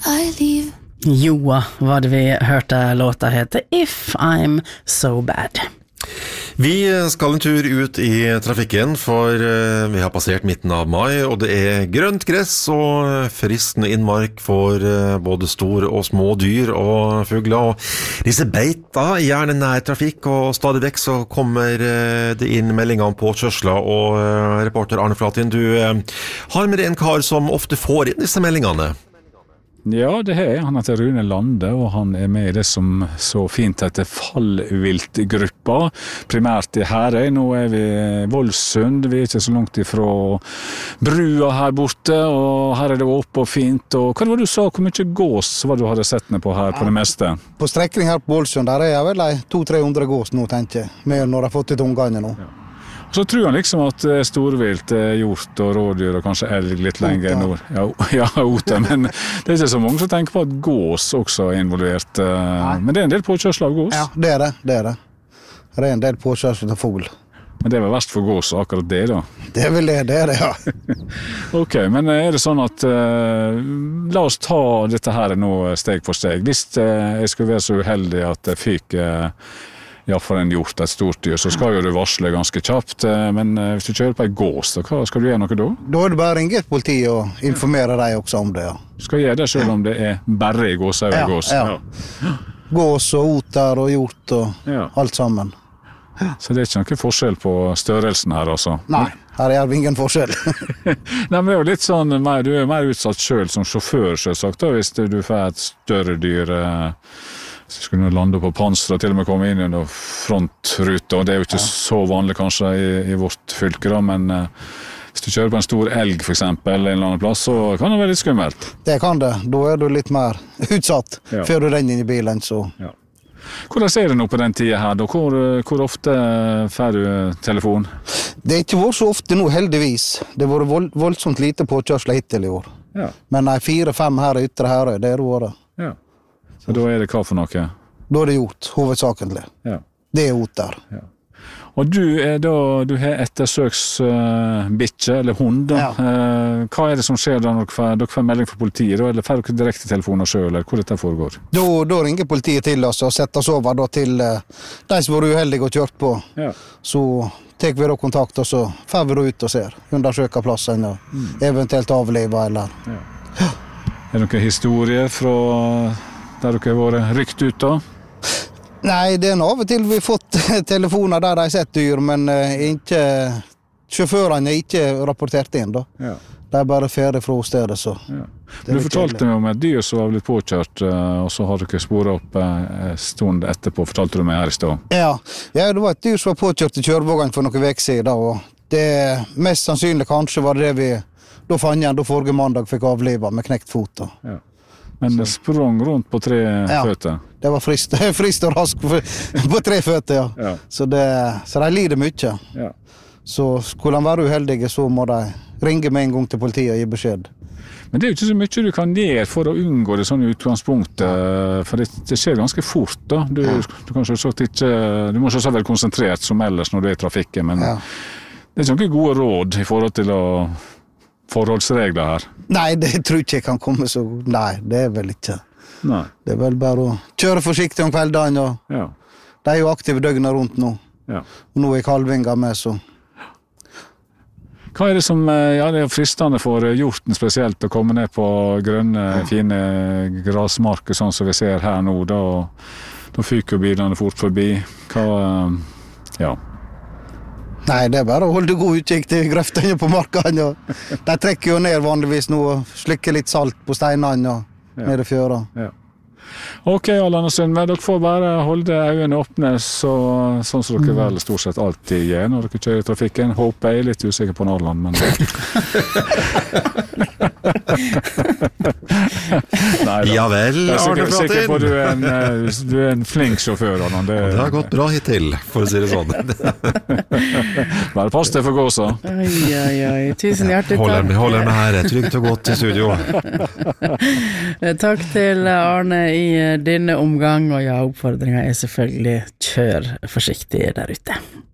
I leave. Joa, var det vi hørte låta heter If I'm So Bad. Vi skal en tur ut i trafikken, for vi har passert midten av mai, og det er grønt gress og fristende innmark for både store og små dyr og fugler. Og disse beiter gjerne nær trafikk, og stadig vekk så kommer det inn meldinger om påkjørsler, og reporter Arne Flatin, du har med deg en kar som ofte får inn disse meldingene. Ja, det er han heter Rune Lande, og han er med i det som så fint heter fallviltgruppa, primært i Herøy. Nå er vi i Voldsund, vi er ikke så langt ifra brua her borte, og her er det oppe og fint. Og hva var det du sa, hvor mye gås var du hadde sett ned på her på det meste? På strekning her på Voldsund, der er jeg vel 200-300 gås nå, tenker jeg, med når jeg har fått ut ungene nå. Ja. Så tror han liksom at storvilt er hjort og rådyr og kanskje elg litt lenger nord. Ja, oter, men det er ikke så mange som tenker på at gås også er involvert. Men det er en del påkjørsel av gås. Ja, det er det. Det er en del påkjørsel av fugl. Men det er vel verst for gås akkurat det da? Det er vel det er det, ja. Ok, men er det sånn at la oss ta dette her nå steg for steg. Hvis jeg skulle være så uheldig at jeg fikk for en hjort, et stort dyr, så skal jo du varsle ganske kjapt, men hvis du kjører på en gås, hva skal du gjøre noe da? Da er det bare å ringe et politi og informere deg også om det, ja. Skal jeg gjøre det selv om det er bare i gås og gås? Ja. Gås og oter og hjort og alt sammen. Så det er ikke noen forskjell på størrelsen her, altså? Nei, her er det ingen forskjell. Nei, men det er jo litt sånn, du er mer utsatt selv som sjåfør, selvsagt, da, hvis du får et større dyr. Så skulle du lande på panser og til og med komme inn under frontruta, og det er jo ikke så vanlig kanskje i vårt fylke da, men hvis du kjører på en stor elg for eksempel, en eller annen plass, så kan det være litt skummelt. Det kan det, da er du litt mer utsatt før du renner inn i bilen, så... Ja. Hvordan ser det nå på den tiden her da? Hvor ofte får du telefon? Det er ikke vært så ofte nå, heldigvis. Det har vært voldsomt lite påkjørsler hittil i år. Ja. Men 4-5 her i Ytre Herøy, det er det året. Ja. Så da er det hva for noe? Da er det gjort, hovedsakelig. Ja. Det er oter. Ja. Og du har ettersøksbikkje, eller hund da. Ja. Hva er det som skjer da når dere får melding fra politiet, da? Eller får dere direkte telefoner selv, eller hvor dette foregår? Da ringer politiet til oss og setter oss over da, til de som var uheldige og kjørt på. Ja. Så tar vi da kontakt, og så får vi da ut og ser, undersøker plassen, og eventuelt avleve, eller... Ja. Er det noen historier fra... der dere har vært rykt ut da? Nei, det er av og til vi har fått telefoner der de har sett dyr, men ikke, sjåførene er ikke rapportert inn da. Ja. De er bare ferdig fra stedet, så... Ja. Du fortalte meg om et dyr som var blitt påkjørt, og så har dere sporet opp en stund etterpå, fortalte du meg her i sted. Ja, det var et dyr som var påkjørt i kjørevågen for noen veker siden, og det mest sannsynlig kanskje var det vi... Da fant jeg da forrige mandag fikk avlivet med knekt fot da. Ja. Men det sprang rundt på 3 føtter? Ja, det var frist og rask på 3 føtter, ja. Så de lider mye. Ja. Så skulle de være uheldige, så må de ringe med en gang til politiet og gi beskjed. Men det er jo ikke så mye du kan gjøre for å unngå det sånne utgangspunktet, for det skjer ganske fort da. Du må selvsagt være konsentrert som ellers når du er i trafikken, men det er ikke gode råd i forhold til forholdsregler her? Nei, det tror ikke jeg kan komme så... Nei, det er vel ikke. Nei. Det er vel bare å kjøre forsiktig om kveldene, og de er jo aktive døgnet rundt nå. Ja. Og nå er kalvinga med, så... Hva er det som det er fristende for hjorten spesielt å komme ned på grønne, fine grasmarker, sånn som vi ser her nå, da fyker jo bilene fort forbi. Nei, det er bare å holde god utkikk til grøftene på markene. De trekker jo ned vanligvis nå og slikker litt salt på steinene og nede i fjøra. Ja. Ok, Allan og Sund, men dere får bare holde øynene åpne, sånn som dere vel stort sett alltid gjør når dere kjører i trafikken. Håper jeg er litt usikker på Allan, men... Ja vel, Arne Flatin. Sikker på du er en flink sjåfør, Allan. Det har gått bra hittil, for å si det sånn. Bare pass deg for gåsa. Oi, tusen hjertelig takk. Holder med her, trygt og godt i studio. Takk til Arne i denne omgang, og oppfordringen er selvfølgelig kjør forsiktig der ute.